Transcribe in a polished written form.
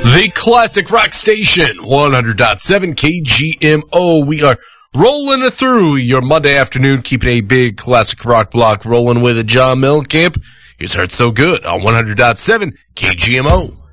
The Classic Rock Station, 100.7 KGMO. We are rolling it through your Monday afternoon, keeping a big classic rock block rolling with John Mellencamp. Here's Hurt So Good on 100.7 KGMO.